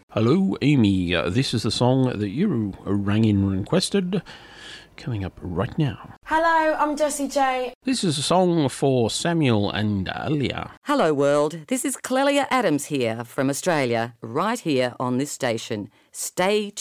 Hello, Amy. This is the song that you rang in and requested. Coming up right now. Hello, I'm Jessie J. This is a song for Samuel and Alia. Hello, world. This is Clelia Adams here from Australia, right here on this station. Stay tuned.